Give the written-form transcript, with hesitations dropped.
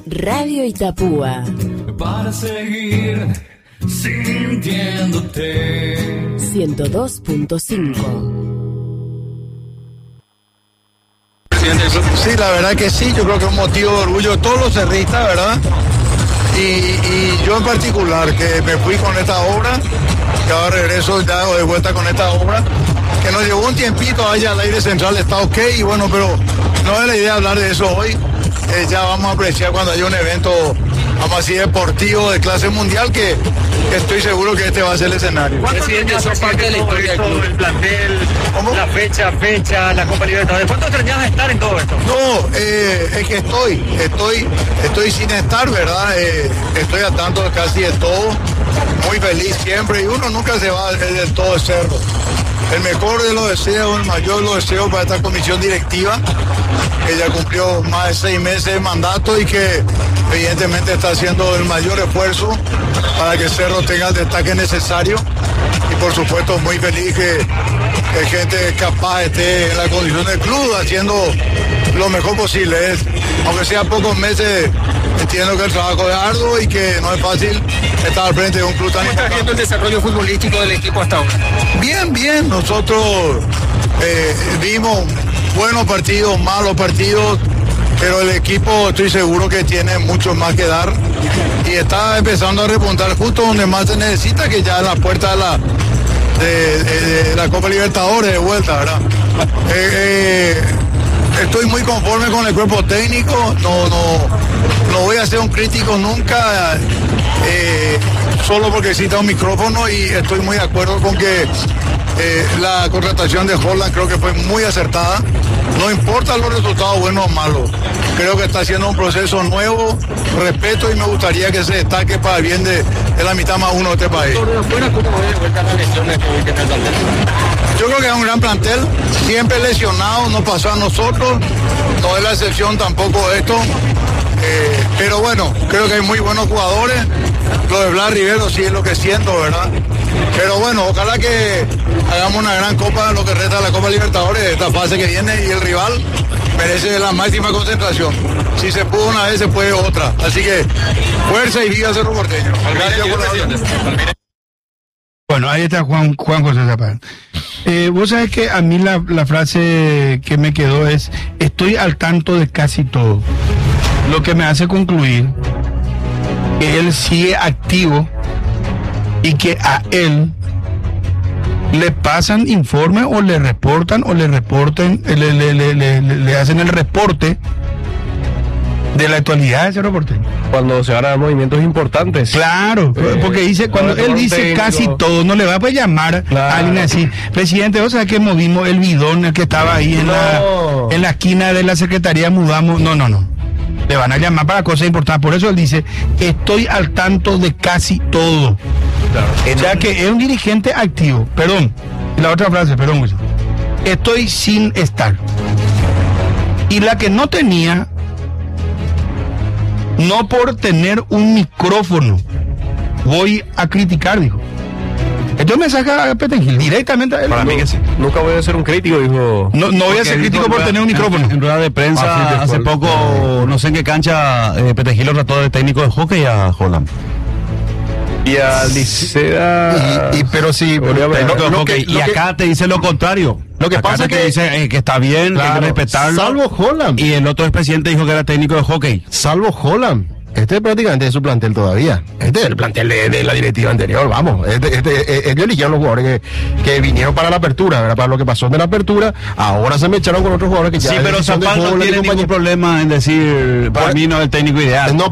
Radio Itapúa. Para seguir sintiéndote. 102.5. Sí, la verdad que sí, yo creo que es un motivo de orgullo de todos los cerristas, ¿verdad? Y yo en particular, que me fui con esta obra, que ahora regreso ya de vuelta con esta obra, que nos llevó un tiempito allá al aire central, está ok, y bueno, pero no es la idea hablar de eso hoy. Ya vamos a apreciar cuando haya un evento, vamos así, deportivo de clase mundial, que estoy seguro que este va a ser el escenario. Presidente, eso es parte de la historia del club, el plantel, ¿cómo? la fecha, la Copa Libertadores. ¿Cuánto extrañas estar en todo esto? No, es que estoy sin estar, ¿verdad? Estoy al tanto casi de todo, muy feliz siempre, y uno nunca se va del todo de cerro. El mejor de los deseos, el mayor de los deseos para esta comisión directiva, que ya cumplió más de 6 meses de mandato y que evidentemente está haciendo el mayor esfuerzo para que Cerro tenga el destaque necesario, y por supuesto muy feliz que gente capaz esté en la condición del club haciendo lo mejor posible. Aunque sea pocos meses, entiendo que el trabajo es arduo y que no es fácil estar al frente de un club tan importante. ¿Cómo está viendo el desarrollo futbolístico del equipo hasta ahora? Bien, nosotros vimos buenos partidos, malos partidos, pero el equipo estoy seguro que tiene mucho más que dar y está empezando a repuntar justo donde más se necesita, que ya en la puerta de la Copa Libertadores de vuelta, ¿verdad? Estoy muy conforme con el cuerpo técnico, no voy a ser un crítico nunca, solo porque exista un micrófono, y estoy muy de acuerdo con que la contratación de Holland creo que fue muy acertada. No importa los resultados buenos o malos, creo que está haciendo un proceso nuevo, respeto, y me gustaría que se destaque para el bien de la mitad más uno de este país. Yo creo que es un gran plantel, siempre lesionado, no pasó a nosotros, no es la excepción tampoco esto, pero bueno, creo que hay muy buenos jugadores. Lo de Blas Rivero sí es lo que siento, ¿verdad? Pero bueno, ojalá que hagamos una gran copa, lo que resta de la Copa Libertadores, esta fase que viene, y el rival merece la máxima concentración. Si se pudo una vez, se puede otra. Así que fuerza y viva Cerro Porteño. Gracias por la... Bueno, ahí está Juan José Zapata. Vos sabés que a mí la frase que me quedó es: estoy al tanto de casi todo. Lo que me hace concluir que él sigue activo y que a él le pasan informes o le reportan o le hacen el reporte de la actualidad de Cerro Porteño. Cuando se van a dar movimientos importantes. Claro, porque dice, cuando él dice técnico, casi todo, no le va a poder llamar a alguien así: presidente, vos sabés que movimos el bidón, el que estaba ahí en la esquina de la secretaría, mudamos. No. Le van a llamar para cosas importantes. Por eso él dice: estoy al tanto de casi todo. Claro. O sea que es un dirigente activo. Perdón, la otra frase, perdón. Estoy sin estar. Y la que no tenía, no por tener un micrófono voy a criticar, dijo. Entonces mensaje a Petengil directamente a él. Para mí que sí. Nunca voy a ser un crítico, dijo. No voy a ser crítico por tener un micrófono. En rueda de prensa hace poco, no sé en qué cancha, Petengil lo trató de técnico de hockey a Holland. Y a Licea. Pero sí, y acá te dice lo contrario. Lo que pasa es que dice que está bien, claro, que hay que respetarlo. Salvo Holland. Y el otro expresidente dijo que era técnico de hockey. Salvo Holland. Este es prácticamente su plantel todavía. Este es el plantel de la directiva anterior, vamos. Ellos eligieron los jugadores que vinieron para la apertura, ¿verdad? Para lo que pasó de la apertura. Ahora se me echaron con otros jugadores que ya... Sí, pero Zapata no tiene ningún problema en decir, para mí no es el técnico ideal. No,